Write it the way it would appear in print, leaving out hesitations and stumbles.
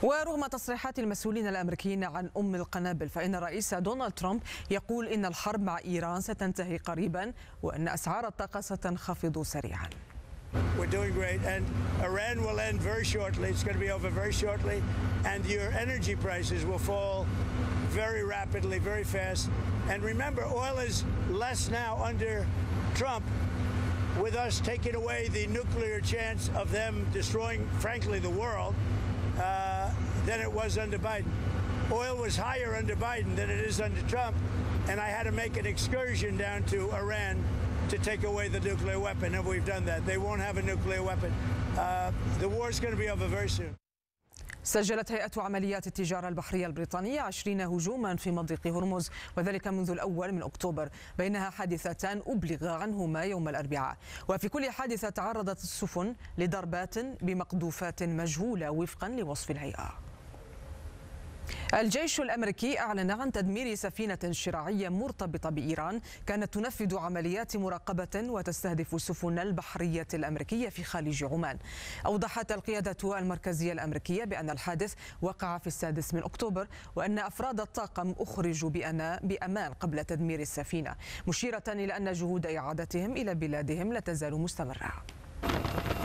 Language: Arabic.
ورغم تصريحات المسؤولين الأمريكيين عن القنابل، فإن الرئيس دونالد ترامب يقول إن الحرب مع إيران ستنتهي قريبا وأن أسعار الطاقة ستنخفض سريعا. We're doing great, and Iran will end very shortly. It's going to be over very shortly, and your energy prices will fall very rapidly, very fast. And remember, oil is less now under Trump, with us taking away the nuclear chance of them destroying, frankly, the world, than it was under Biden. Oil was higher under Biden than it is under Trump, and I had to make an excursion down to Iran to take away the nuclear weapon, and we've done that. They won't have a nuclear weapon. The war is going to be over very soon. سجلت هيئة عمليات التجارة البحرية البريطانية 20 هجوما في مضيق هرمز، وذلك منذ الأول من أكتوبر، بينها حادثتان أبلغ عنهما يوم الأربعاء. وفي كل حادثة تعرضت السفن لضربات بمقذوفات مجهولة وفقا لوصف الهيئة. الجيش الأمريكي أعلن عن تدمير سفينة شراعية مرتبطة بإيران كانت تنفذ عمليات مراقبة وتستهدف السفن البحرية الأمريكية في خليج عمان. أوضحت القيادة المركزية الأمريكية بأن الحادث وقع في 6 أكتوبر، وأن أفراد الطاقم أخرجوا بأمان قبل تدمير السفينة، مشيرة إلى أن جهود إعادتهم إلى بلادهم لا تزال مستمرة.